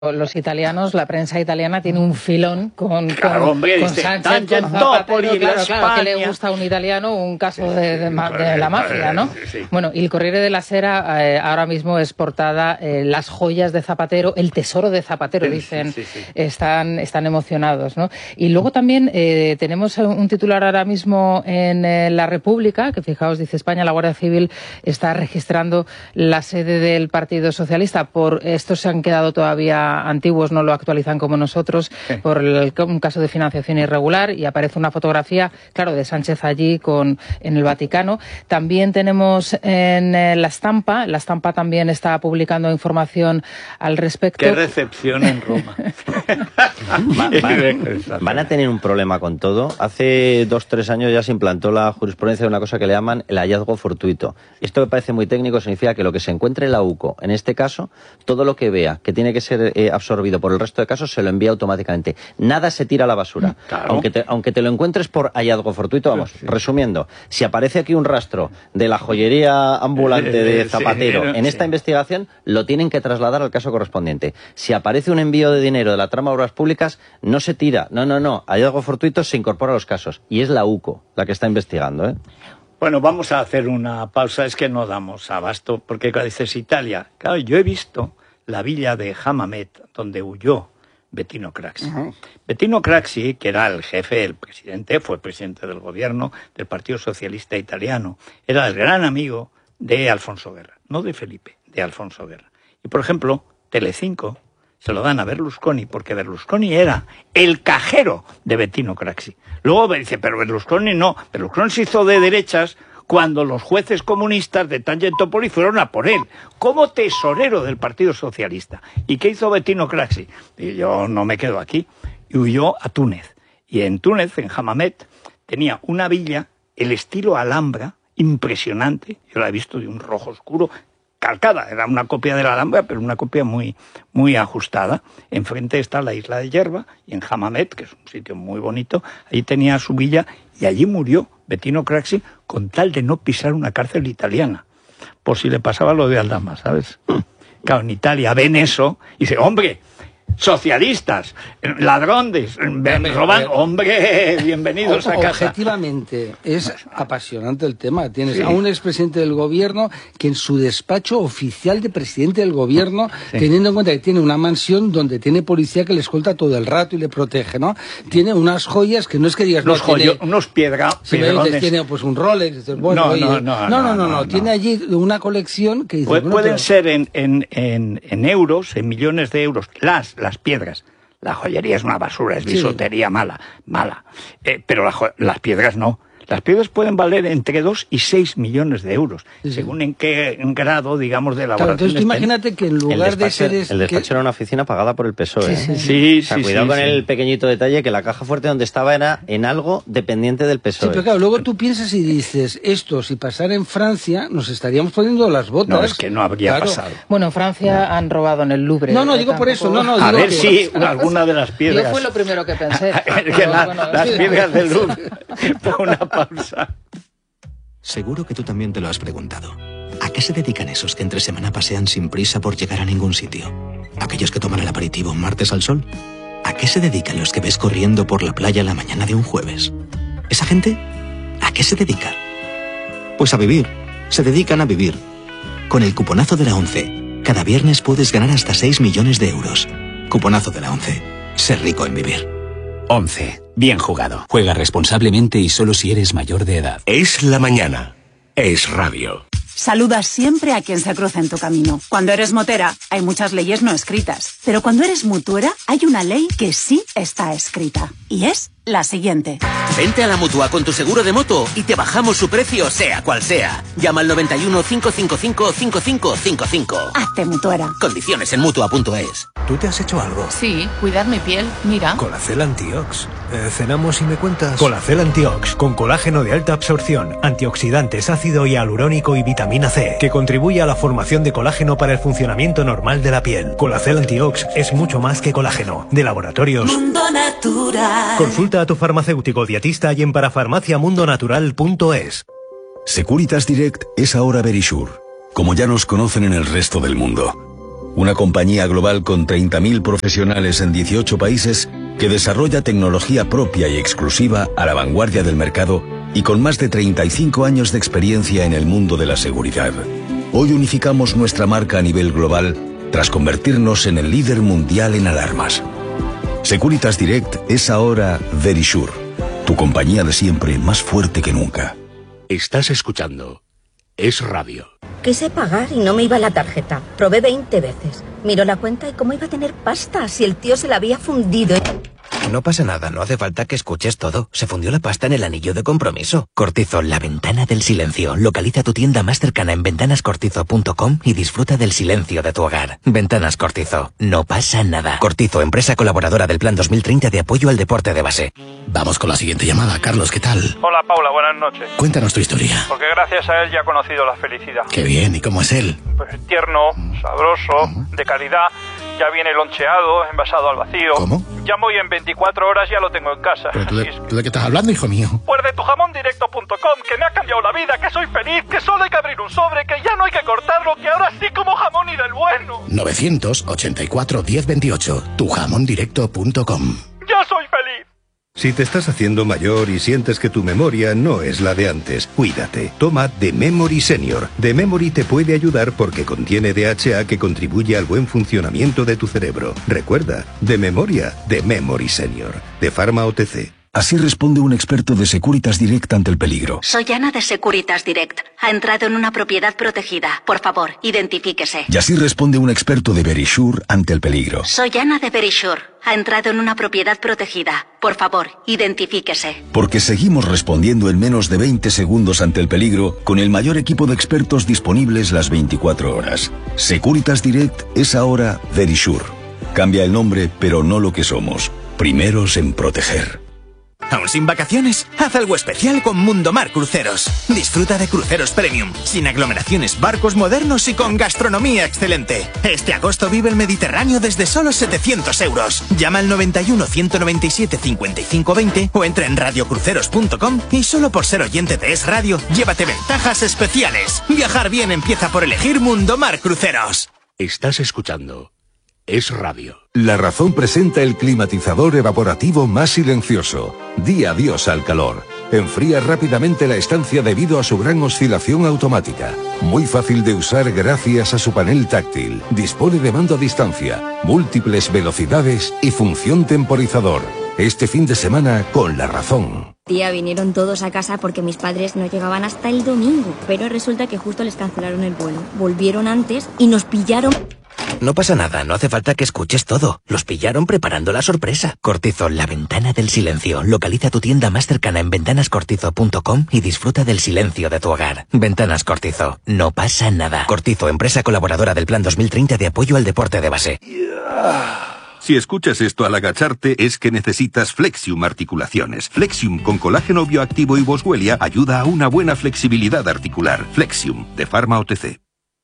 Los italianos, la prensa italiana tiene un filón con Sánchez, con Zapatero, claro, que le gusta a un italiano un caso de la mafia, ¿no? Sí. Bueno, y el Corriere della Sera ahora mismo es portada las joyas de Zapatero, el tesoro de Zapatero, dicen, sí. Están emocionados, ¿no? Y luego también tenemos un titular ahora mismo en La República, que fijaos, dice España, la Guardia Civil está registrando la sede del Partido Socialista. Por estos se han quedado todavía antiguos, no lo actualizan como nosotros, por un caso de financiación irregular, y aparece una fotografía, claro, de Sánchez allí en el Vaticano. También tenemos en La Stampa también está publicando información al respecto. ¡Qué recepción en Roma! Van a tener un problema con todo. Hace 2-3 años ya se implantó la jurisprudencia de una cosa que le llaman el hallazgo fortuito. Esto me parece muy técnico, significa que lo que se encuentre en la UCO, en este caso, todo lo que vea que tiene que ser absorbido por el resto de casos, se lo envía automáticamente. Nada se tira a la basura. Claro. Aunque te lo encuentres por hallazgo fortuito, vamos, resumiendo, si aparece aquí un rastro de la joyería ambulante de Zapatero en esta investigación, lo tienen que trasladar al caso correspondiente. Si aparece un envío de dinero de la trama de obras públicas, no se tira. No. Hallazgo fortuito se incorpora a los casos. Y es la UCO la que está investigando, ¿eh? Bueno, vamos a hacer una pausa. Es que no damos abasto, porque cuando dices Italia, claro, yo he visto la villa de Hammamet, donde huyó Bettino Craxi. Bettino Craxi, que era el jefe, el presidente, fue presidente del gobierno del Partido Socialista Italiano, era el gran amigo de Alfonso Guerra, no de Felipe, de Alfonso Guerra. Y, por ejemplo, Telecinco se lo dan a Berlusconi, porque Berlusconi era el cajero de Bettino Craxi. Luego me dice, pero Berlusconi no, Berlusconi se hizo de derechas cuando los jueces comunistas de Tangentopoli fueron a por él, como tesorero del Partido Socialista. ¿Y qué hizo Bettino Craxi? Y yo no me quedo aquí. Y huyó a Túnez. Y en Túnez, en Hammamet, tenía una villa, el estilo Alhambra, impresionante. Yo la he visto de un rojo oscuro, calcada. Era una copia de la Alhambra, pero una copia muy, muy ajustada. Enfrente está la isla de Yerba, y en Hammamet, que es un sitio muy bonito, ahí tenía su villa, y allí murió Bettino Craxi con tal de no pisar una cárcel italiana, por si le pasaba lo de Aldama, ¿sabes? Claro, en Italia ven eso y dicen, hombre, socialistas, ladrones, roban, hombre, bienvenidos a casa. Objetivamente, es apasionante el tema. Tienes a un expresidente del gobierno que en su despacho oficial de presidente del gobierno, teniendo en cuenta que tiene una mansión donde tiene policía que le escolta todo el rato y le protege, ¿no? Tiene unas joyas que no es que digas... unos piedrones. Tiene pues un Rolex. Dices, bueno, no. Tiene allí una colección que dice... Pueden ser en euros, en millones de euros, las piedras. La joyería es una basura, es bisutería mala. Pero las piedras no. Las piedras pueden valer entre 2 y 6 millones de euros, según en qué grado, digamos, de elaboración. Entonces tú imagínate que en lugar de ser... El despacho era una oficina pagada por el PSOE. Sí. Cuidado con el pequeñito detalle, que la caja fuerte donde estaba era en algo dependiente del PSOE. Sí, pero claro, luego tú piensas y dices, esto, si pasara en Francia, nos estaríamos poniendo las botas. No, es que no habría pasado. Bueno, en Francia han robado en el Louvre. No, digo por eso. A ver si alguna de las piedras... Yo fue lo primero que pensé. Las piedras del Louvre. Una pausa. Seguro que tú también te lo has preguntado. ¿A qué se dedican esos que entre semana pasean sin prisa por llegar a ningún sitio? ¿Aquellos que toman el aperitivo un martes al sol? ¿A qué se dedican los que ves corriendo por la playa la mañana de un jueves? ¿Esa gente? ¿A qué se dedica? Pues a vivir. Se dedican a vivir. Con el cuponazo de la ONCE, cada viernes puedes ganar hasta 6 millones de euros. Cuponazo de la ONCE. Ser rico en vivir. 11. Bien jugado. Juega responsablemente y solo si eres mayor de edad. Es la mañana. Es radio. Saluda siempre a quien se cruza en tu camino. Cuando eres motera, hay muchas leyes no escritas. Pero cuando eres mutuera, hay una ley que sí está escrita. Y es la siguiente. Vente a la Mutua con tu seguro de moto y te bajamos su precio, sea cual sea. Llama al 91 555 5555. Hazte mutuera. Condiciones en Mutua.es. ¿Tú te has hecho algo? Sí, cuidar mi piel. Mira. Colacel Antiox. ¿Cenamos y me cuentas? Colacel Antiox, con colágeno de alta absorción, antioxidantes, ácido hialurónico y vitamina C, que contribuye a la formación de colágeno para el funcionamiento normal de la piel. Colacel Antiox es mucho más que colágeno. De Laboratorios Mundo Natural. Consulta a tu farmacéutico dietista y en parafarmaciamundonatural.es. Securitas Direct es ahora Verisure, como ya nos conocen en el resto del mundo. una compañía global con 30.000 profesionales en 18 países que desarrolla tecnología propia y exclusiva a la vanguardia del mercado y con más de 35 años de experiencia en el mundo de la seguridad. Hoy unificamos nuestra marca a nivel global tras convertirnos en el líder mundial en alarmas. Securitas Direct es ahora Verisure, tu compañía de siempre más fuerte que nunca. Estás escuchando Es Radio. Quise pagar y no me iba la tarjeta. Probé 20 veces. Miró la cuenta y cómo iba a tener pasta si el tío se la había fundido. No pasa nada, no hace falta que escuches todo. Se fundió la pasta en el anillo de compromiso. Cortizo, la ventana del silencio. Localiza tu tienda más cercana en ventanascortizo.com y disfruta del silencio de tu hogar. Ventanas Cortizo, no pasa nada. Cortizo, empresa colaboradora del Plan 2030 de apoyo al deporte de base. Vamos con la siguiente llamada. Carlos, ¿qué tal? Hola Paula, buenas noches. Cuéntanos tu historia. Porque gracias a él ya he conocido la felicidad. Qué bien, ¿y cómo es él? Pues tierno, sabroso, de calidad. Ya viene loncheado, envasado al vacío. ¿Cómo? Llamo y en 24 horas ya lo tengo en casa. ¿Pero tú de qué estás hablando, hijo mío? Pues de tujamondirecto.com, que me ha cambiado la vida, que soy feliz, que solo hay que abrir un sobre, que ya no hay que cortarlo, que ahora sí como jamón y del bueno. 984 1028, tujamondirecto.com. ¡Ya soy feliz! Si te estás haciendo mayor y sientes que tu memoria no es la de antes, cuídate. Toma The Memory Senior. The Memory te puede ayudar porque contiene DHA que contribuye al buen funcionamiento de tu cerebro. Recuerda, de memoria, The Memory Senior. De Pharma OTC. Así responde un experto de Securitas Direct ante el peligro. Soy Ana de Securitas Direct. Ha entrado en una propiedad protegida. Por favor, identifíquese. Y así responde un experto de Verisure ante el peligro. Soy Ana de Verisure. Ha entrado en una propiedad protegida. Por favor, identifíquese. Porque seguimos respondiendo en menos de 20 segundos ante el peligro con el mayor equipo de expertos disponibles las 24 horas. Securitas Direct es ahora Verisure. Cambia el nombre, pero no lo que somos. Primeros en proteger. ¿Aún sin vacaciones? Haz algo especial con Mundomar Cruceros. Disfruta de cruceros premium, sin aglomeraciones, barcos modernos y con gastronomía excelente. Este agosto vive el Mediterráneo desde solo 700 euros. Llama al 91 197 55 20 o entra en radiocruceros.com y solo por ser oyente de Es Radio, llévate ventajas especiales. Viajar bien empieza por elegir Mundomar Cruceros. Estás escuchando Es Radio. La Razón presenta el climatizador evaporativo más silencioso. Di adiós al calor. Enfría rápidamente la estancia debido a su gran oscilación automática. Muy fácil de usar gracias a su panel táctil. Dispone de mando a distancia, múltiples velocidades y función temporizador. Este fin de semana con La Razón. Tía, vinieron todos a casa porque mis padres no llegaban hasta el domingo. Pero resulta que justo les cancelaron el vuelo. Volvieron antes y nos pillaron... No pasa nada, no hace falta que escuches todo. Los pillaron preparando la sorpresa. Cortizo, la ventana del silencio. Localiza tu tienda más cercana en ventanascortizo.com y disfruta del silencio de tu hogar. Ventanas Cortizo, no pasa nada. Cortizo, empresa colaboradora del Plan 2030 de apoyo al deporte de base. Si escuchas esto al agacharte es que necesitas Flexium Articulaciones. Flexium con colágeno bioactivo y boswellia ayuda a una buena flexibilidad articular. Flexium, de Pharma OTC.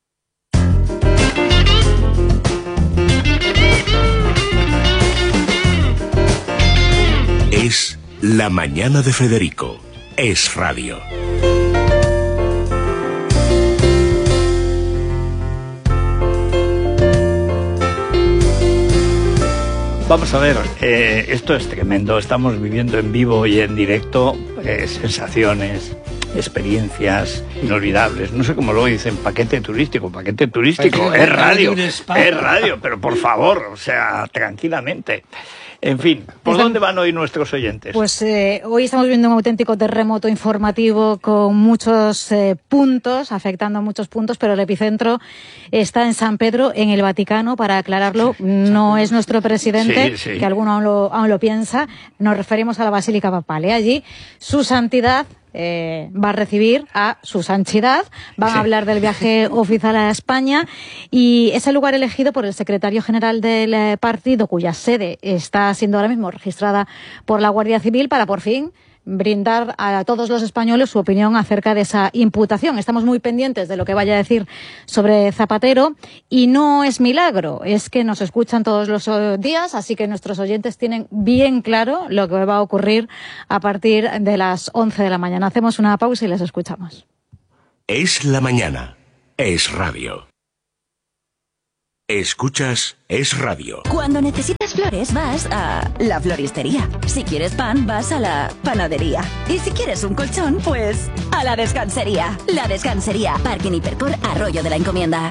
Es La Mañana de Federico. Es Radio. Vamos a ver, esto es tremendo. Estamos viviendo en vivo y en directo sensaciones, experiencias inolvidables. No sé cómo lo dicen, paquete turístico, es radio, pero por favor, o sea, tranquilamente. En fin, ¿por dónde van hoy nuestros oyentes? Pues hoy estamos viviendo un auténtico terremoto informativo con muchos puntos, afectando a muchos puntos, pero el epicentro está en San Pedro, en el Vaticano, para aclararlo. No es nuestro presidente, que alguno aún lo piensa. Nos referimos a la Basílica Papal. Allí, su santidad va a recibir a su santidad, van a hablar del viaje oficial a España y es el lugar elegido por el secretario general del partido, cuya sede está siendo ahora mismo registrada por la Guardia Civil, para por fin brindar a todos los españoles su opinión acerca de esa imputación. Estamos muy pendientes de lo que vaya a decir sobre Zapatero y no es milagro, es que nos escuchan todos los días, así que nuestros oyentes tienen bien claro lo que va a ocurrir a partir de las 11 de la mañana. Hacemos una pausa y les escuchamos. Es La Mañana. Es Radio. Escuchas Es Radio. Cuando necesitas flores vas a la floristería. Si quieres pan vas a la panadería. Y si quieres un colchón, pues a la descansería. La Descansería, Parking Hipercor, Arroyo de la Encomienda.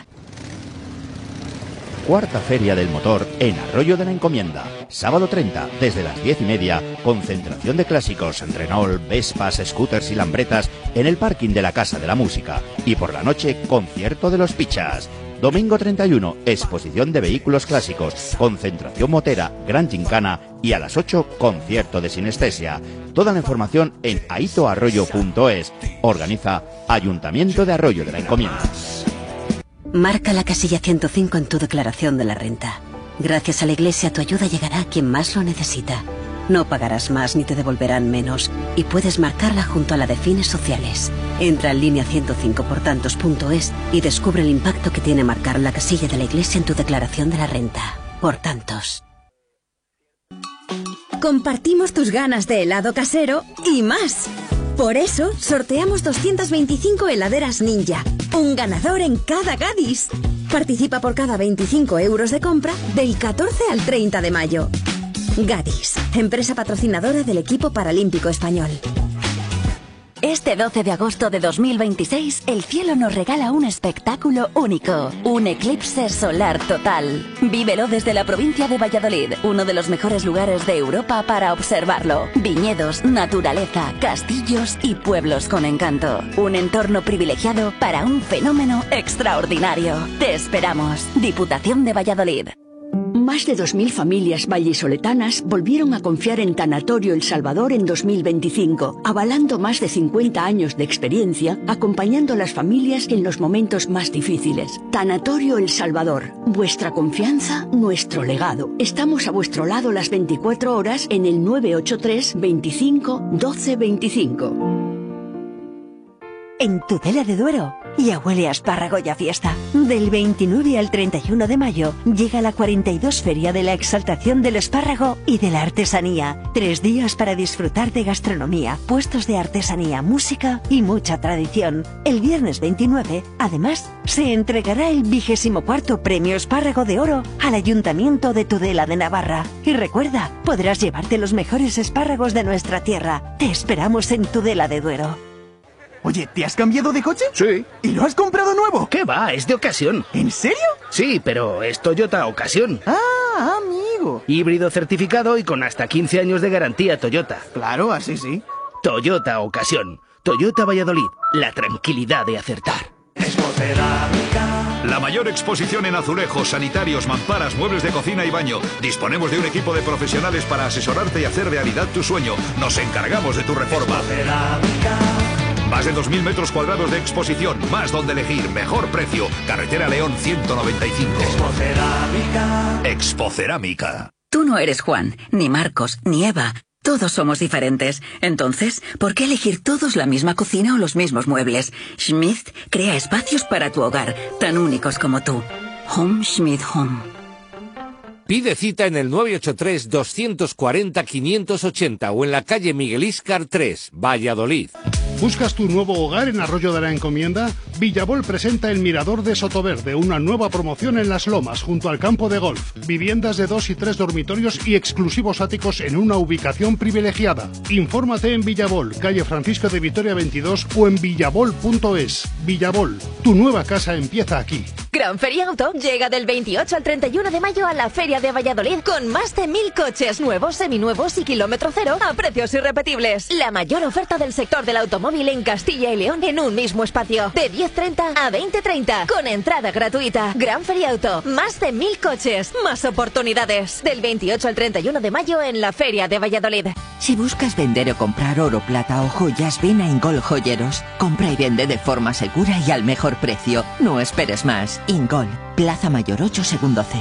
Cuarta Feria del Motor en Arroyo de la Encomienda. Sábado 30, desde las 10:30, concentración de clásicos, Renault, Vespas, scooters y lambretas en el parking de la Casa de la Música. Y por la noche, concierto de los Pichas. Domingo 31, exposición de vehículos clásicos, concentración motera, gran gincana y a las 8, concierto de sinestesia. Toda la información en aitoarroyo.es. Organiza Ayuntamiento de Arroyo de la Encomienda. Marca la casilla 105 en tu declaración de la renta. Gracias a la Iglesia tu ayuda llegará a quien más lo necesita. No pagarás más ni te devolverán menos y puedes marcarla junto a la de fines sociales. Entra en línea 105portantos.es y descubre el impacto que tiene marcar la casilla de la Iglesia en tu declaración de la renta. Por tantos. Compartimos tus ganas de helado casero y más. Por eso, sorteamos 225 heladeras Ninja. Un ganador en cada Gadis. Participa por cada 25 euros de compra del 14 al 30 de mayo. Gadis, empresa patrocinadora del equipo paralímpico español. Este 12 de agosto de 2026, el cielo nos regala un espectáculo único, un eclipse solar total. Vívelo desde la provincia de Valladolid, uno de los mejores lugares de Europa para observarlo. Viñedos, naturaleza, castillos y pueblos con encanto. Un entorno privilegiado para un fenómeno extraordinario. Te esperamos. Diputación de Valladolid. Más de 2.000 familias vallisoletanas volvieron a confiar en Tanatorio El Salvador en 2025, avalando más de 50 años de experiencia, acompañando a las familias en los momentos más difíciles. Tanatorio El Salvador, vuestra confianza, nuestro legado. Estamos a vuestro lado las 24 horas en el 983 25 12 25. En Tudela de Duero, ya huele a espárrago y a fiesta. Del 29 al 31 de mayo llega la 42 Feria de la Exaltación del Espárrago y de la Artesanía. 3 días para disfrutar de gastronomía, puestos de artesanía, música y mucha tradición. El viernes 29, además, se entregará el 24º Premio Espárrago de Oro al Ayuntamiento de Tudela de Navarra. Y recuerda, podrás llevarte los mejores espárragos de nuestra tierra. Te esperamos en Tudela de Duero. Oye, ¿te has cambiado de coche? Sí. ¿Y lo has comprado nuevo? ¿Qué va? Es de ocasión. ¿En serio? Sí, pero es Toyota Ocasión. Ah, amigo. Híbrido certificado y con hasta 15 años de garantía Toyota. Claro, así sí. Toyota Ocasión. Toyota Valladolid. La tranquilidad de acertar. La mayor exposición en azulejos, sanitarios, mamparas, muebles de cocina y baño. Disponemos de un equipo de profesionales para asesorarte y hacer realidad tu sueño. Nos encargamos de tu reforma. Más de 2.000 metros cuadrados de exposición, más donde elegir, mejor precio. Carretera León 195. Expocerámica. Tú no eres Juan, ni Marcos, ni Eva. Todos somos diferentes. Entonces, ¿por qué elegir todos la misma cocina o los mismos muebles? Schmidt crea espacios para tu hogar, tan únicos como tú. Home Schmidt Home. Pide cita en el 983-240-580 o en la calle Miguel Íscar 3, Valladolid. ¿Buscas tu nuevo hogar en Arroyo de la Encomienda? Villabol presenta el Mirador de Sotoverde, una nueva promoción en Las Lomas, junto al campo de golf. Viviendas de 2 y 3 dormitorios y exclusivos áticos en una ubicación privilegiada. Infórmate en Villabol, calle Francisco de Vitoria 22 o en villabol.es. Villabol, tu nueva casa empieza aquí. Gran Feria Auto llega del 28 al 31 de mayo a la Feria de Valladolid con más de 1.000 coches nuevos, seminuevos y kilómetro cero a precios irrepetibles. La mayor oferta del sector del automóvil en Castilla y León en un mismo espacio. De 10:30 a 20:30 con entrada gratuita. Gran Feria Auto, más de 1.000 coches, más oportunidades. Del 28 al 31 de mayo en la Feria de Valladolid. Si buscas vender o comprar oro, plata o joyas, ven a Ingol Joyeros. Compra y vende de forma segura y al mejor precio. No esperes más. Ingol, Plaza Mayor 8, segundo C.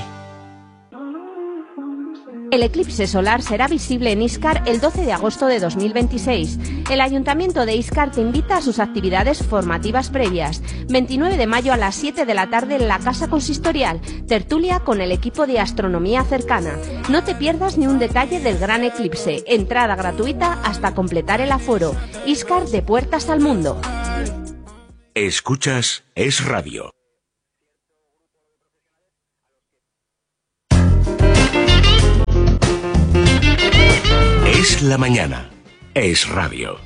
El eclipse solar será visible en Íscar el 12 de agosto de 2026. El Ayuntamiento de Íscar te invita a sus actividades formativas previas. 29 de mayo a las 7 de la tarde en la Casa Consistorial. Tertulia con el equipo de astronomía cercana. No te pierdas ni un detalle del gran eclipse. Entrada gratuita hasta completar el aforo. Íscar de puertas al mundo. Escuchas Es Radio. la mañana. Es radio.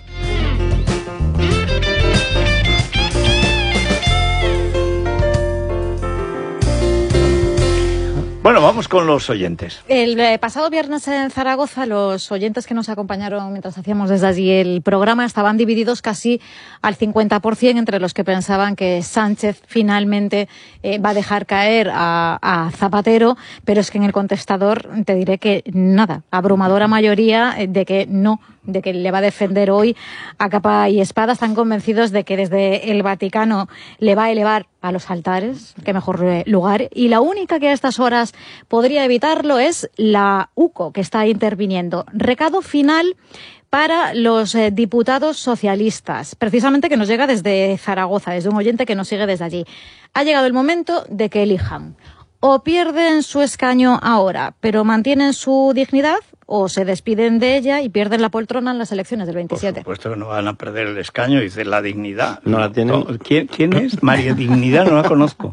Bueno, vamos con los oyentes. El pasado viernes en Zaragoza, los oyentes que nos acompañaron mientras hacíamos desde allí el programa estaban divididos casi al 50% entre los que pensaban que Sánchez finalmente va a dejar caer a Zapatero, pero es que en el contestador te diré que nada, abrumadora mayoría de que no, de que le va a defender hoy a capa y espada. Están convencidos de que desde el Vaticano le va a elevar a los altares, qué mejor lugar, y la única que a estas horas podría evitarlo es la UCO, que está interviniendo. Recado final para los diputados socialistas, precisamente que nos llega desde Zaragoza, desde un oyente que nos sigue desde allí. Ha llegado el momento de que elijan. O pierden su escaño ahora, pero mantienen su dignidad, o se despiden de ella y pierden la poltrona en las elecciones del 27. Por supuesto que no van a perder el escaño, dice la dignidad. No la tienen. ¿Quién es? María Dignidad, no la conozco.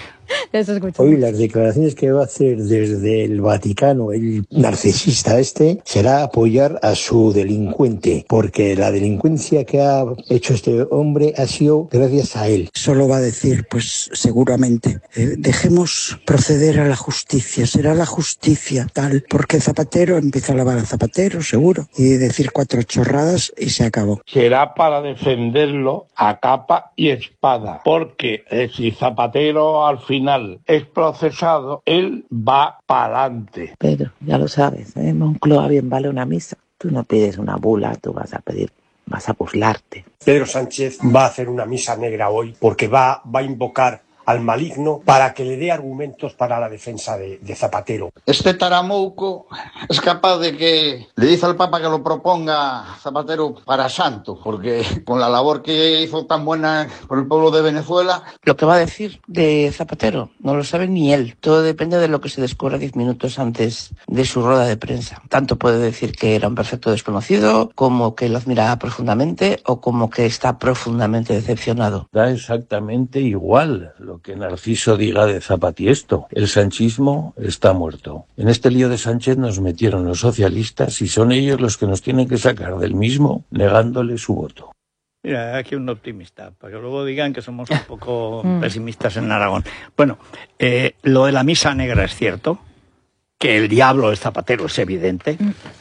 Hoy las declaraciones que va a hacer desde el Vaticano el narcisista será apoyar a su delincuente, porque la delincuencia que ha hecho este hombre ha sido gracias a él. Solo va a decir, pues seguramente, dejemos proceder a la justicia, será la justicia tal, porque Zapatero empieza a lavar a Zapatero, seguro, y decir 4 chorradas y se acabó. Será para defenderlo a capa y espada, porque si Zapatero al final es procesado, él va para adelante. Pedro, ya lo sabes, Moncloa bien vale una misa. Tú no pides una bula, tú vas a burlarte. Pedro Sánchez va a hacer una misa negra hoy porque va a invocar al maligno para que le dé argumentos para la defensa de Zapatero. Este taramouco es capaz de que le dice al Papa que lo proponga Zapatero para santo, porque con la labor que hizo tan buena por el pueblo de Venezuela... Lo que va a decir de Zapatero no lo sabe ni él. Todo depende de lo que se descubra 10 minutos antes de su rueda de prensa. Tanto puede decir que era un perfecto desconocido, como que lo admiraba profundamente, o como que está profundamente decepcionado. Da exactamente igual lo que Narciso diga de Zapatiesto. El sanchismo está muerto. En este lío de Sánchez nos metieron los socialistas y son ellos los que nos tienen que sacar del mismo, negándole su voto. Mira, aquí un optimista, para que luego digan que somos un poco pesimistas en Aragón. Bueno, lo de la misa negra es cierto, que el diablo es Zapatero, es evidente,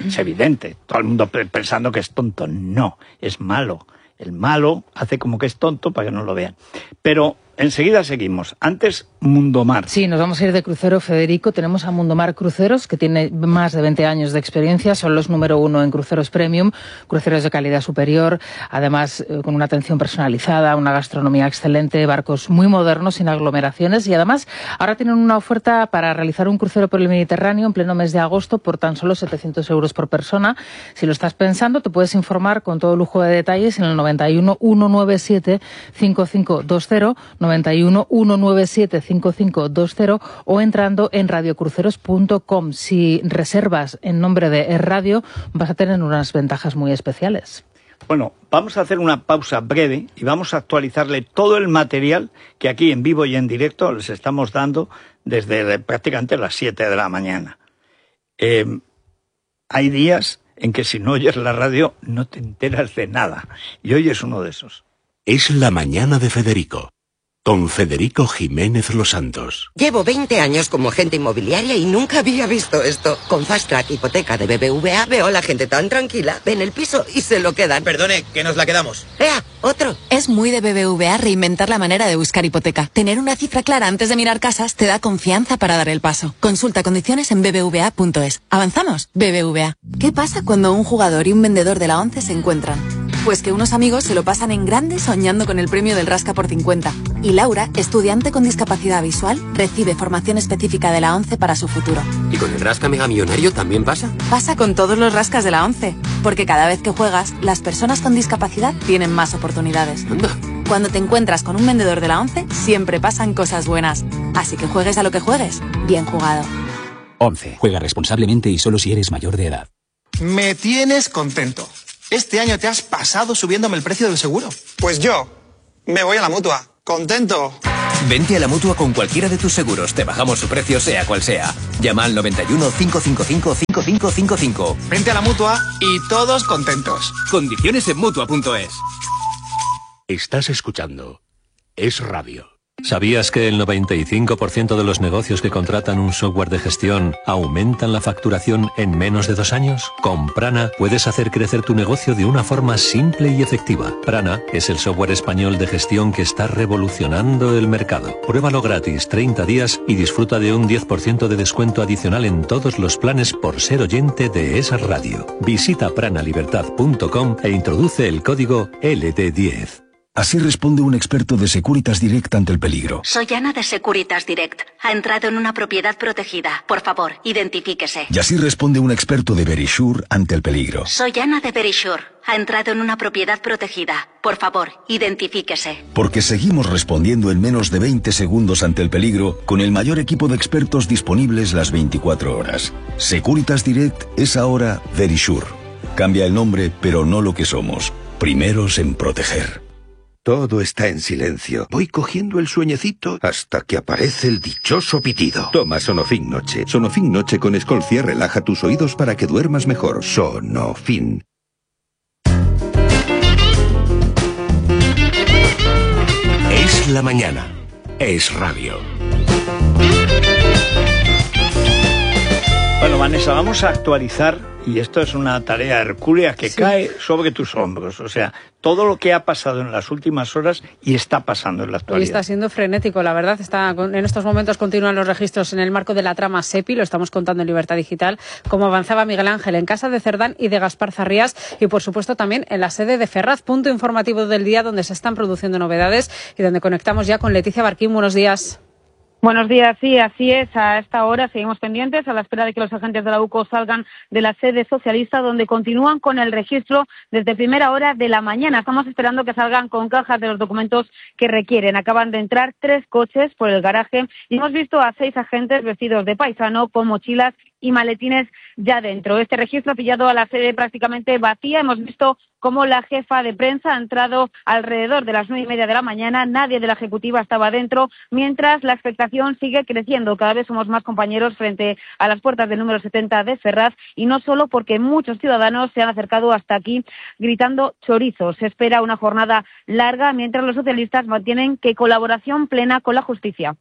Todo el mundo pensando que es tonto. No, es malo. El malo hace como que es tonto para que no lo vean. Pero enseguida seguimos. Antes, Mundomar. Sí, nos vamos a ir de crucero, Federico. Tenemos a Mundomar Cruceros, que tiene más de 20 años de experiencia. Son los número 1 en cruceros premium, cruceros de calidad superior, además con una atención personalizada, una gastronomía excelente, barcos muy modernos, sin aglomeraciones. Y además, ahora tienen una oferta para realizar un crucero por el Mediterráneo en pleno mes de agosto por tan solo 700 euros por persona. Si lo estás pensando, te puedes informar con todo lujo de detalles en el 91 197 5520, 91 197 5520 o entrando en radiocruceros.com. Si reservas en nombre de Radio, vas a tener unas ventajas muy especiales. Bueno, vamos a hacer una pausa breve y vamos a actualizarle todo el material que aquí en vivo y en directo les estamos dando desde prácticamente las 7 de la mañana. Hay días en que si no oyes la radio no te enteras de nada, y hoy es uno de esos. Es la mañana de Federico, con Federico Jiménez Los Santos. Llevo 20 años como agente inmobiliaria y nunca había visto esto. Con Fast Track Hipoteca de BBVA veo a la gente tan tranquila, ven el piso y se lo quedan. Perdone, que nos la quedamos. ¡Ea! ¡Otro! Es muy de BBVA reinventar la manera de buscar hipoteca. Tener una cifra clara antes de mirar casas te da confianza para dar el paso. Consulta condiciones en bbva.es. ¿Avanzamos? BBVA. ¿Qué pasa cuando un jugador y un vendedor de la 11 se encuentran? Pues que unos amigos se lo pasan en grande soñando con el premio del Rasca por 50. Y Laura, estudiante con discapacidad visual, recibe formación específica de la 11 para su futuro. ¿Y con el Rasca Mega Millonario también pasa? Pasa con todos los rascas de la 11, porque cada vez que juegas, las personas con discapacidad tienen más oportunidades. Anda. Cuando te encuentras con un vendedor de la 11, siempre pasan cosas buenas. Así que juegues a lo que juegues, bien jugado. 11. Juega responsablemente y solo si eres mayor de edad. Me tienes contento. Este año te has pasado subiéndome el precio del seguro. Pues yo me voy a la Mutua. Contento. Vente a la Mutua con cualquiera de tus seguros. Te bajamos su precio sea cual sea. Llama al 91 555 5555. Vente a la Mutua y todos contentos. Condiciones en Mutua.es. Estás escuchando Es Radio. ¿Sabías que el 95% de los negocios que contratan un software de gestión aumentan la facturación en menos de 2 años? Con Prana puedes hacer crecer tu negocio de una forma simple y efectiva. Prana es el software español de gestión que está revolucionando el mercado. Pruébalo gratis 30 días y disfruta de un 10% de descuento adicional en todos los planes por ser oyente de Es Radio. Visita pranalibertad.com e introduce el código LD10. Así responde un experto de Securitas Direct ante el peligro. Soy Ana de Securitas Direct. Ha entrado en una propiedad protegida. Por favor, identifíquese. Y así responde un experto de Verisure ante el peligro. Soy Ana de Verisure. Ha entrado en una propiedad protegida. Por favor, identifíquese. Porque seguimos respondiendo en menos de 20 segundos ante el peligro con el mayor equipo de expertos disponibles las 24 horas. Securitas Direct es ahora Verisure. Cambia el nombre, pero no lo que somos. Primeros en proteger. Todo está en silencio. Voy cogiendo el sueñecito hasta que aparece el dichoso pitido. Toma Sonofin Noche. Sonofin Noche con Escolcia relaja tus oídos para que duermas mejor. Sonofin. Es la mañana. Es Radio. Bueno, Vanessa, vamos a actualizar, y esto es una tarea hercúlea que cae sobre tus hombros. O sea, todo lo que ha pasado en las últimas horas y está pasando en la actualidad. Y está siendo frenético, la verdad. En estos momentos continúan los registros en el marco de la trama SEPI, lo estamos contando en Libertad Digital, como avanzaba Miguel Ángel en casa de Cerdán y de Gaspar Zarrías, y por supuesto también en la sede de Ferraz, punto informativo del día donde se están produciendo novedades y donde conectamos ya con Leticia Barquín. Buenos días. Buenos días, sí, así es. A esta hora seguimos pendientes a la espera de que los agentes de la UCO salgan de la sede socialista, donde continúan con el registro desde primera hora de la mañana. Estamos esperando que salgan con cajas de los documentos que requieren. Acaban de entrar 3 coches por el garaje y hemos visto a 6 agentes vestidos de paisano con mochilas y maletines ya dentro. Este registro ha pillado a la sede prácticamente vacía. Hemos visto cómo la jefa de prensa ha entrado alrededor de las 9:30 de la mañana. Nadie de la ejecutiva estaba dentro, mientras la expectación sigue creciendo. Cada vez somos más compañeros frente a las puertas del número 70 de Ferraz, y no solo porque muchos ciudadanos se han acercado hasta aquí gritando chorizo. Se espera una jornada larga, mientras los socialistas mantienen que colaboración plena con la justicia.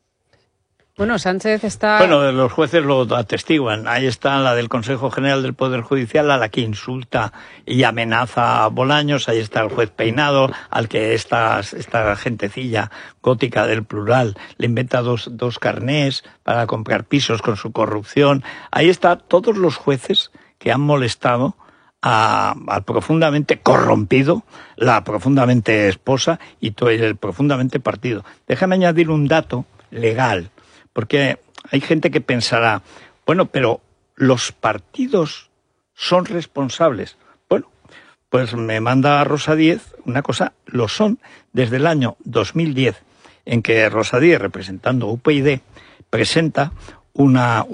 Bueno, Sánchez está... Bueno, los jueces lo atestiguan. Ahí está la del Consejo General del Poder Judicial, a la que insulta y amenaza a Bolaños. Ahí está el juez Peinado, al que esta gentecilla gótica del plural le inventa dos carnés para comprar pisos con su corrupción. Ahí está todos los jueces que han molestado al profundamente corrompido, la profundamente esposa y todo el profundamente partido. Déjame añadir un dato legal, porque hay gente que pensará, bueno, pero los partidos son responsables. Bueno, pues me manda Rosa Díez una cosa, lo son desde el año 2010, en que Rosa Díez, representando UPyD, presenta una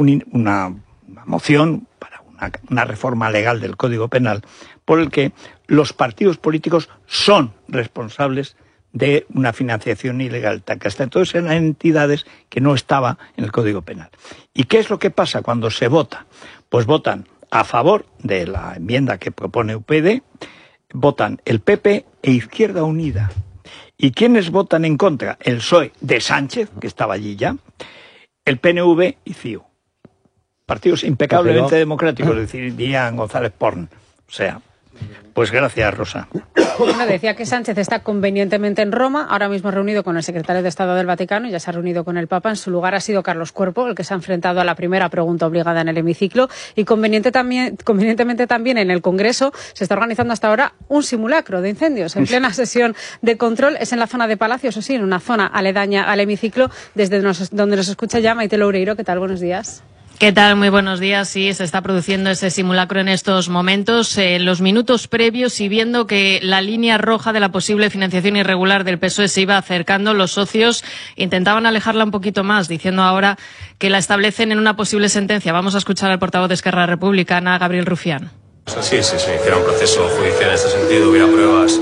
moción para una reforma legal del Código Penal, por el que los partidos políticos son responsables de una financiación ilegal, que hasta entonces eran entidades que no estaba en el Código Penal. ¿Y qué es lo que pasa cuando se vota? Pues votan a favor de la enmienda que propone UPyD, votan el PP e Izquierda Unida. ¿Y quiénes votan en contra? El PSOE de Sánchez, que estaba allí ya, el PNV y CiU. Partidos impecablemente democráticos, dirían González Porn. O sea, pues gracias, Rosa. Bueno, decía que Sánchez está convenientemente en Roma, ahora mismo reunido con el secretario de Estado del Vaticano, y ya se ha reunido con el Papa. En su lugar ha sido Carlos Cuerpo el que se ha enfrentado a la primera pregunta obligada en el hemiciclo, y convenientemente también en el Congreso se está organizando hasta ahora un simulacro de incendios en plena sesión de control. Es en la zona de Palacio, eso sí, en una zona aledaña al hemiciclo, desde donde nos escucha ya Maite Loureiro. ¿Qué tal? Buenos días. ¿Qué tal? Muy buenos días. Sí, se está produciendo ese simulacro en estos momentos. En los minutos previos, y viendo que la línea roja de la posible financiación irregular del PSOE se iba acercando, los socios intentaban alejarla un poquito más, diciendo ahora que la establecen en una posible sentencia. Vamos a escuchar al portavoz de Esquerra Republicana, Gabriel Rufián. Sí, si se hiciera un proceso judicial en este sentido, hubiera pruebas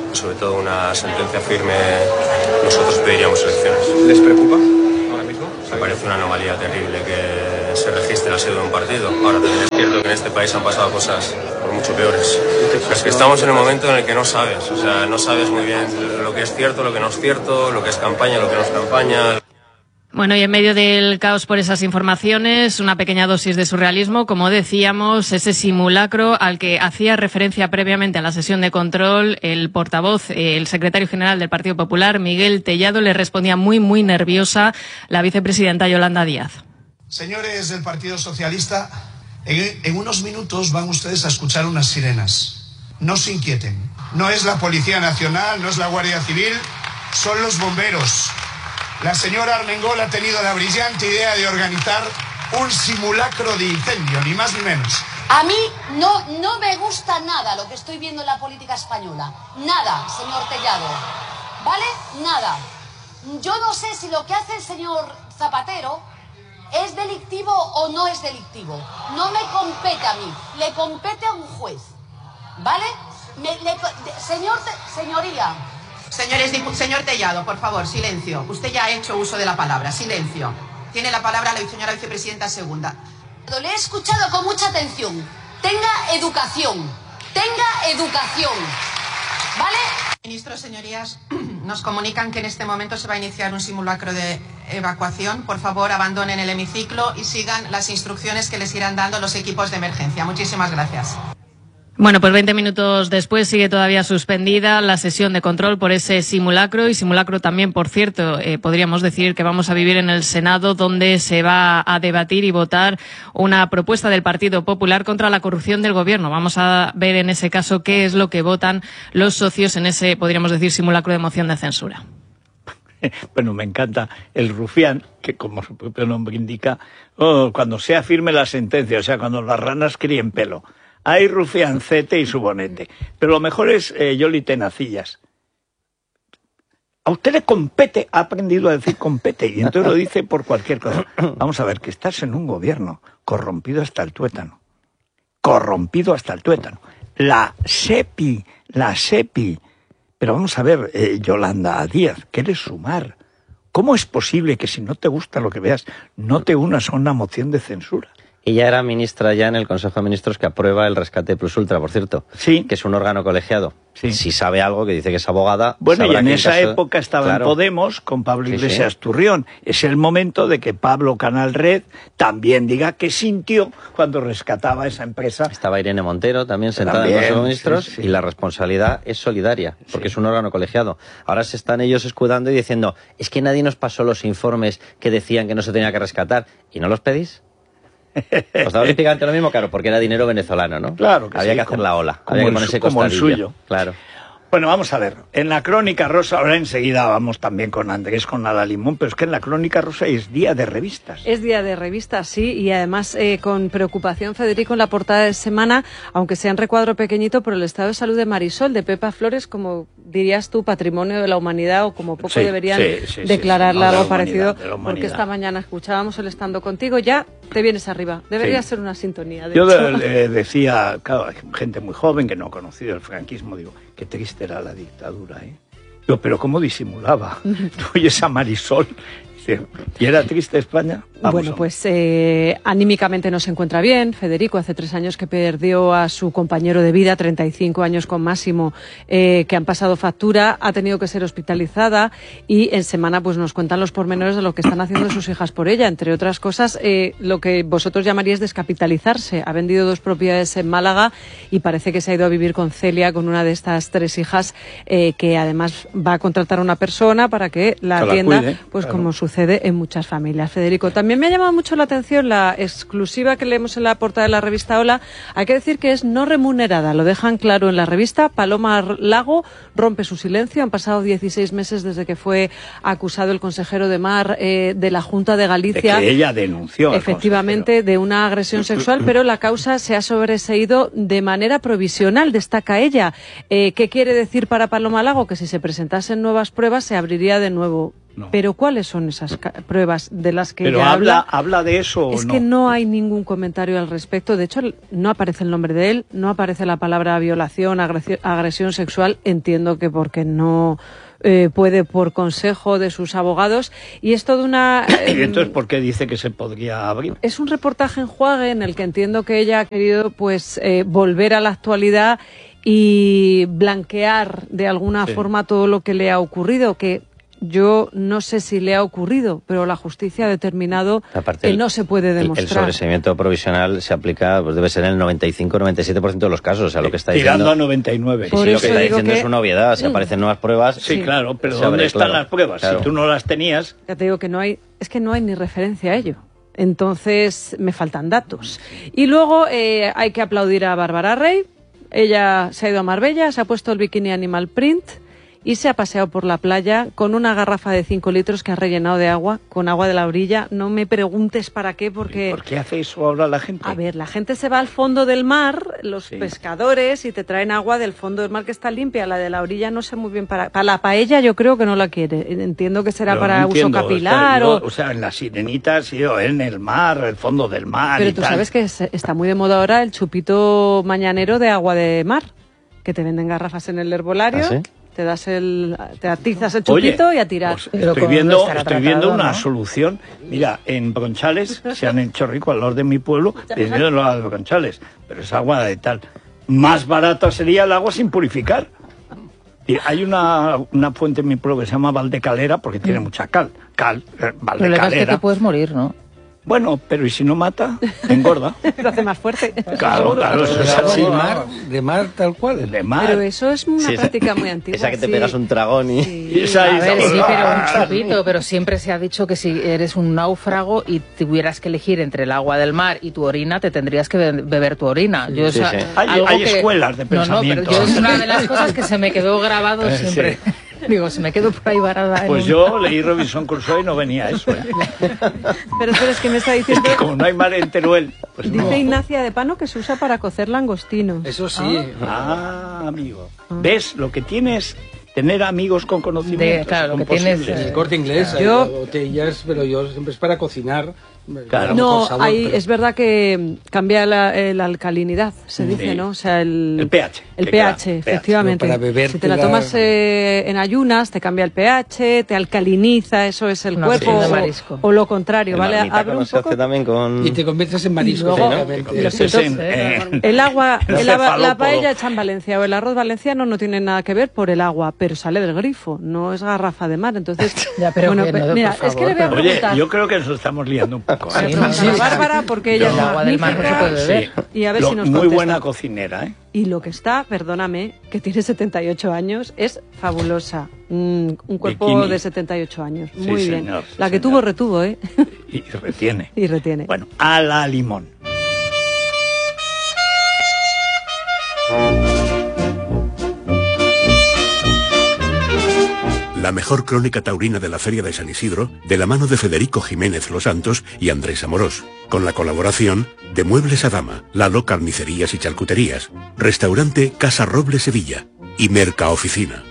sobre todo una sentencia firme, nosotros pediríamos elecciones. ¿Les preocupa ahora mismo? Me parece una anomalía terrible que se registre la sede de un partido. Ahora también es cierto que en este país han pasado cosas por mucho peores. Es que estamos en un momento en el que no sabes, o sea, no sabes muy bien lo que es cierto, lo que no es cierto, lo que es campaña, lo que no es campaña. Bueno, y en medio del caos por esas informaciones, una pequeña dosis de surrealismo, como decíamos, ese simulacro al que hacía referencia previamente a la sesión de control el portavoz, el secretario general del Partido Popular, Miguel Tellado, le respondía muy nerviosa la vicepresidenta Yolanda Díaz. Señores del Partido Socialista, en unos minutos van ustedes a escuchar unas sirenas. No se inquieten. No es la Policía Nacional, no es la Guardia Civil, son los bomberos. La señora Armengol ha tenido la brillante idea de organizar un simulacro de incendio, ni más ni menos. A mí no me gusta nada lo que estoy viendo en la política española. Nada, señor Tellado. ¿Vale? Nada. Yo no sé si lo que hace el señor Zapatero es delictivo o no es delictivo. No me compete a mí, le compete a un juez. ¿Vale? Señoría. Señor Tellado, por favor, silencio. Usted ya ha hecho uso de la palabra. Silencio. Tiene la palabra la señora vicepresidenta segunda. Le he escuchado con mucha atención. Tenga educación. Tenga educación. ¿Vale? Ministros, señorías, nos comunican que en este momento se va a iniciar un simulacro de evacuación. Por favor, abandonen el hemiciclo y sigan las instrucciones que les irán dando los equipos de emergencia. Muchísimas gracias. Bueno, pues 20 minutos después sigue todavía suspendida la sesión de control por ese simulacro y simulacro también, por cierto, podríamos decir que vamos a vivir en el Senado, donde se va a debatir y votar una propuesta del Partido Popular contra la corrupción del Gobierno. Vamos a ver en ese caso qué es lo que votan los socios en ese, podríamos decir, simulacro de moción de censura. Bueno, me encanta el rufián, que como su propio nombre indica, cuando sea firme la sentencia, o sea, cuando las ranas críen pelo. Hay rufiancete y su bonete. Pero lo mejor es Yoli Tenacillas. A usted le compete, ha aprendido a decir compete, y entonces lo dice por cualquier cosa. Vamos a ver, que estás en un gobierno corrompido hasta el tuétano. Corrompido hasta el tuétano. La SEPI. Pero vamos a ver, Yolanda Díaz, ¿quieres sumar? ¿Cómo es posible que si no te gusta lo que veas, no te unas a una moción de censura? Ella era ministra ya en el Consejo de Ministros que aprueba el rescate plus ultra, por cierto. Sí. Que es un órgano colegiado. Sí. Si sabe algo, que dice que es abogada. Bueno, y en esa época estaba en Podemos con Pablo Iglesias Turrión. Es el momento de que Pablo Canalred también diga qué sintió cuando rescataba esa empresa. Estaba Irene Montero también sentada en el Consejo de Ministros y la responsabilidad es solidaria, porque es un órgano colegiado. Ahora se están ellos escudando y diciendo, es que nadie nos pasó los informes que decían que no se tenía que rescatar. ¿Y no los pedís? Pues da olímpicamente lo mismo, claro, porque era dinero venezolano, ¿no? Claro que había sí, que hacer la ola, había que ponerse como el suyo. Claro. Bueno, vamos a ver. En la Crónica Rosa, ahora enseguida vamos también con Andrés, con Ada Limón, pero es que en la Crónica Rosa es día de revistas. Es día de revistas, sí, y además con preocupación, Federico, en la portada de semana, aunque sea en recuadro pequeñito, por el estado de salud de Marisol, de Pepa Flores, como dirías tú, patrimonio de la humanidad, o como poco deberían declararla algo parecido, porque esta mañana escuchábamos el Estando Contigo, ya te vienes arriba. Debería ser una sintonía. Yo decía, claro, hay gente muy joven que no ha conocido el franquismo, digo, qué triste era la dictadura, ¿eh? Yo, pero ¿cómo disimulaba? Tú oyes a Marisol, ¿y era triste España? Bueno, pues anímicamente no se encuentra bien. Federico, hace 3 años que perdió a su compañero de vida, 35 años con Máximo, que han pasado factura, ha tenido que ser hospitalizada y en semana pues nos cuentan los pormenores de lo que están haciendo sus hijas por ella. Entre otras cosas, lo que vosotros llamaríais descapitalizarse. Ha vendido 2 propiedades en Málaga y parece que se ha ido a vivir con Celia, con una de estas 3 hijas, que además va a contratar a una persona para que la atienda, cuide, pues claro, como sucede en muchas familias. Federico, también me ha llamado mucho la atención la exclusiva que leemos en la portada de la revista Hola. Hay que decir que es no remunerada, lo dejan claro en la revista. Paloma Lago rompe su silencio. Han pasado 16 meses desde que fue acusado el consejero de Mar de la Junta de Galicia. De que ella denunció. Efectivamente, de una agresión sexual, pero la causa se ha sobreseído de manera provisional, destaca ella. ¿Qué quiere decir para Paloma Lago? Que si se presentasen nuevas pruebas se abriría de nuevo Pero ¿cuáles son esas pruebas de las que pero ella habla? ¿Habla de eso o no? Es que no hay ningún comentario al respecto. De hecho, no aparece el nombre de él, no aparece la palabra violación, agresión sexual. Entiendo que porque no puede por consejo de sus abogados. Y es toda una... ¿Y entonces por qué dice que se podría abrir? Es un reportaje en Enjuague en el que entiendo que ella ha querido volver a la actualidad y blanquear de alguna forma todo lo que le ha ocurrido, que yo no sé si le ha ocurrido, pero la justicia ha determinado que no se puede demostrar. El sobreseimiento provisional se aplica, pues debe ser en el 95-97% de los casos, o sea, lo que está diciendo... Tirando a 99. Sí, lo que está diciendo es una obviedad, si aparecen nuevas pruebas... Sí, claro, pero ¿dónde están las pruebas? Claro. Si tú no las tenías... Ya te digo que no hay ni referencia a ello. Entonces, me faltan datos. Y luego hay que aplaudir a Bárbara Rey. Ella se ha ido a Marbella, se ha puesto el bikini animal print y se ha paseado por la playa con una garrafa de 5 litros que ha rellenado de agua, con agua de la orilla. No me preguntes para qué, porque... ¿Por qué hace eso ahora la gente? A ver, la gente se va al fondo del mar, los pescadores, y te traen agua del fondo del mar que está limpia. La de la orilla no sé muy bien para la paella yo creo que no la quiere. Entiendo que será para uso capilar o sea, en las Sirenitas, en el mar, el fondo del mar. Pero tú sabes que está muy de moda ahora el chupito mañanero de agua de mar, que te venden garrafas en el herbolario. ¿Ah, sí? Te atizas el chupito y a tirar. Pues estoy viendo una solución. Mira, en Bronchales se han hecho rico al lado de mi pueblo, desde lo de Bronchales, pero es agua de tal. Más barata sería el agua sin purificar. Y hay una fuente en mi pueblo que se llama Valdecalera porque tiene mucha cal. Valdecalera. Pero es que te puedes morir, ¿no? Bueno, pero ¿y si no mata? Engorda. Lo hace más fuerte. Claro, eso es así. De mar tal cual. De mar. Pero eso es una práctica muy antigua. Esa que te pegas un tragón y... Sí. Pero un chupito. Pero siempre se ha dicho que si eres un náufrago y tuvieras que elegir entre el agua del mar y tu orina, te tendrías que beber tu orina. Hay escuelas de pensamiento. Pero es una de las cosas que se me quedó grabado siempre. Sí. Digo, se me quedo por ahí varada. Pues yo leí Robinson Crusoe y no venía eso. Pero es que me está diciendo... Es que como no hay mar en Teruel. Pues dice Ignacia de Pano que se usa para cocer langostinos. Eso sí. Amigo. ¿Ves? Lo que tienes... Tener amigos con conocimientos. Claro, lo que tienes... El Corte Inglés, hay botellas, pero yo siempre es para cocinar. Claro. No, es verdad que cambia la alcalinidad, se dice, ¿no? O sea, el pH. El pH, efectivamente. Para beber si te la tomas en ayunas, te cambia el pH, te alcaliniza, eso es el cuerpo, o lo contrario, ¿vale? Abre un poco. También con... Y te conviertes en marisco. El agua, la paella hecha en Valencia o el arroz valenciano no tiene nada que ver por el agua, pero sale del grifo, no es garrafa de mar, entonces... mira, es que le voy a preguntar... Oye, yo creo que nos estamos liando un poco. Bárbara, porque ella es magnífica y a ver si nos contesta. Muy buena cocinera, ¿eh? Y lo que está, perdóname, que tiene 78 años, es fabulosa. Un cuerpo bikini de 78 años. Muy bien. Señor, la que tuvo, retuvo, ¿eh? Y retiene. Y retiene. Bueno, a la limón. La mejor crónica taurina de la Feria de San Isidro, de la mano de Federico Jiménez Los Santos y Andrés Amorós, con la colaboración de Muebles a Dama, Lalo Carnicerías y Charcuterías, Restaurante Casa Roble Sevilla y Merca Oficina.